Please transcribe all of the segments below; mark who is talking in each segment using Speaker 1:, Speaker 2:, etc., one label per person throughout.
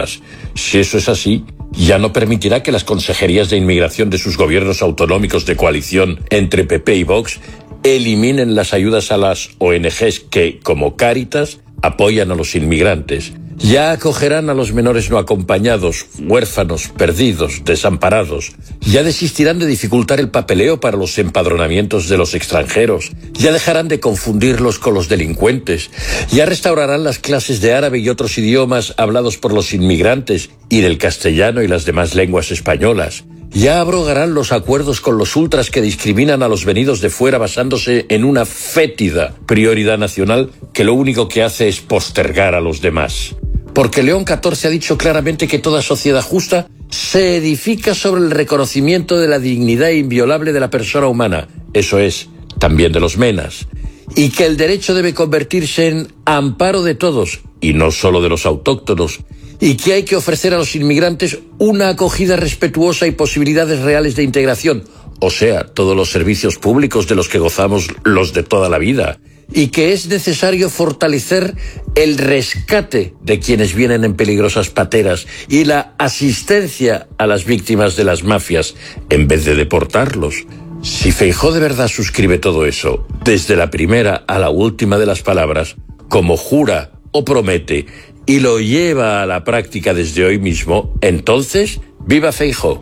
Speaker 1: palabras. Si eso es así, ya no permitirá que las consejerías de inmigración de sus gobiernos autonómicos de coalición entre PP y Vox eliminen las ayudas a las ONGs que, como Cáritas, apoyan a los inmigrantes. Ya acogerán a los menores no acompañados, huérfanos, perdidos, desamparados. Ya desistirán de dificultar el papeleo para los empadronamientos de los extranjeros. Ya dejarán de confundirlos con los delincuentes. Ya restaurarán las clases de árabe y otros idiomas hablados por los inmigrantes y del castellano y las demás lenguas españolas. Ya abrogarán los acuerdos con los ultras que discriminan a los venidos de fuera basándose en una fétida prioridad nacional que lo único que hace es postergar a los demás. Porque León XIV ha dicho claramente que toda sociedad justa se edifica sobre el reconocimiento de la dignidad inviolable de la persona humana, eso es, también de los menas, y que el derecho debe convertirse en amparo de todos, y no solo de los autóctonos, y que hay que ofrecer a los inmigrantes una acogida respetuosa y posibilidades reales de integración, o sea, todos los servicios públicos de los que gozamos los de toda la vida, y que es necesario fortalecer el rescate de quienes vienen en peligrosas pateras y la asistencia a las víctimas de las mafias, en vez de deportarlos. Si Feijóo de verdad suscribe todo eso, desde la primera a la última de las palabras, como jura o promete, y lo lleva a la práctica desde hoy mismo, entonces, ¡viva Feijóo!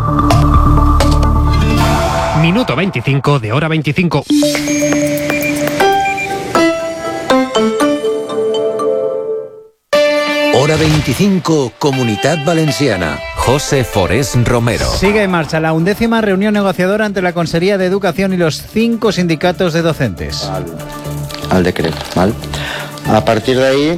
Speaker 2: Minuto 25 de Hora 25.
Speaker 3: Hora 25, Comunitat Valenciana. José Forés Romero.
Speaker 4: Sigue en marcha la 11ª reunión negociadora entre la Consejería de Educación y los 5 sindicatos de docentes.
Speaker 5: Al decreto, ¿vale? A partir de ahí...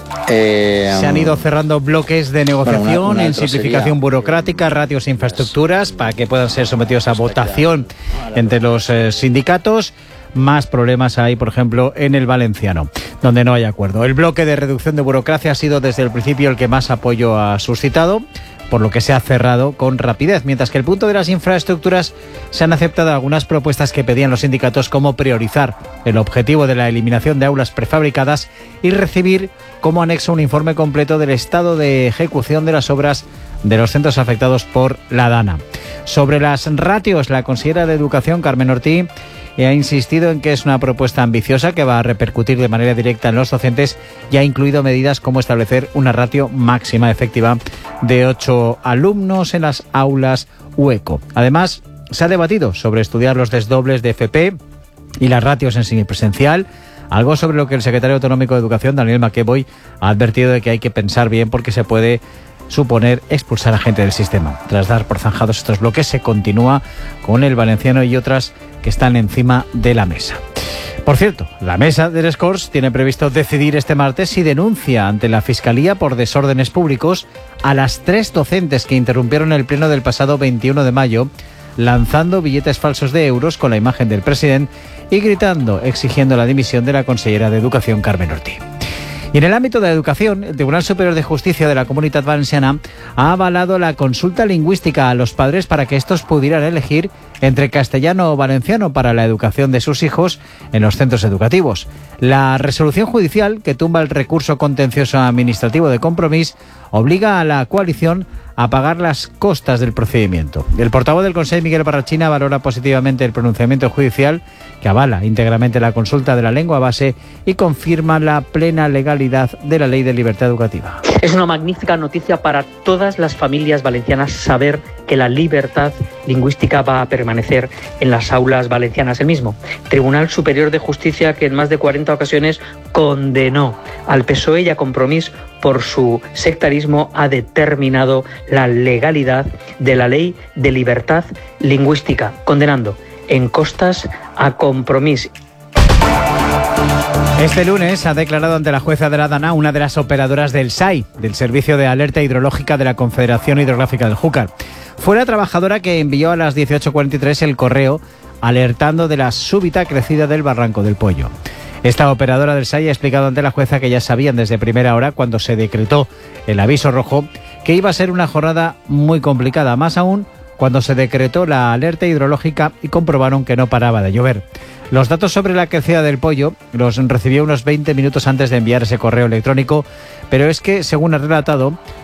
Speaker 4: se han ido cerrando bloques de negociación
Speaker 5: una
Speaker 4: en simplificación burocrática, ratios e infraestructuras para que puedan ser sometidos a votación entre los sindicatos. Más problemas hay, por ejemplo, en el valenciano, donde no hay acuerdo. El bloque de reducción de burocracia ha sido desde el principio el que más apoyo ha suscitado, por lo que se ha cerrado con rapidez, mientras que el punto de las infraestructuras se han aceptado algunas propuestas que pedían los sindicatos, como priorizar el objetivo de la eliminación de aulas prefabricadas y recibir como anexo un informe completo del estado de ejecución de las obras de los centros afectados por la DANA. Sobre las ratios, la consejera de Educación, Carmen Ortí, ha insistido en que es una propuesta ambiciosa que va a repercutir de manera directa en los docentes y ha incluido medidas como establecer una ratio máxima efectiva de 8 alumnos en las aulas UECO. Además, se ha debatido sobre estudiar los desdobles de FP y las ratios en semipresencial, algo sobre lo que el secretario autonómico de Educación, Daniel McEvoy, ha advertido de que hay que pensar bien porque se puede suponer expulsar a gente del sistema. Tras dar por zanjados estos bloques, se continúa con el valenciano y otras que están encima de la mesa. Por cierto, la mesa de Les Corts tiene previsto decidir este martes si denuncia ante la Fiscalía por desórdenes públicos a las 3 docentes que interrumpieron el pleno del pasado 21 de mayo, lanzando billetes falsos de euros con la imagen del presidente y gritando, exigiendo la dimisión de la consellera de Educación, Carmen Ortí. Y en el ámbito de la educación, el Tribunal Superior de Justicia de la Comunitat Valenciana ha avalado la consulta lingüística a los padres para que estos pudieran elegir entre castellano o valenciano para la educación de sus hijos en los centros educativos. La resolución judicial, que tumba el recurso contencioso administrativo de Compromís, obliga a la coalición a pagar las costas del procedimiento. El portavoz del Consell, Miguel Barrachina, valora positivamente el pronunciamiento judicial que avala íntegramente la consulta de la lengua base y confirma la plena legalidad de la Ley de Libertad Educativa.
Speaker 6: Es una magnífica noticia para todas las familias valencianas saber que la libertad lingüística va a permanecer en las aulas valencianas. El mismo Tribunal Superior de Justicia, que en más de 40 ocasiones condenó al PSOE y a Compromís por su sectarismo, ha determinado la legalidad de la Ley de Libertad Lingüística, condenando en costas a Compromís.
Speaker 4: Este lunes ha declarado ante la jueza de la DANA una de las operadoras del SAI, del Servicio de Alerta Hidrológica de la Confederación Hidrográfica del Júcar. Fue la trabajadora que envió a las 18:43 el correo alertando de la súbita crecida del barranco del Pollo. Esta operadora del SAI ha explicado ante la jueza que ya sabían desde primera hora, cuando se decretó el aviso rojo, que iba a ser una jornada muy complicada, más aún cuando se decretó la alerta hidrológica y comprobaron que no paraba de llover. Los datos sobre la crecida del Pollo los recibió unos 20 minutos antes de enviar ese correo electrónico, pero es que, según ha relatado,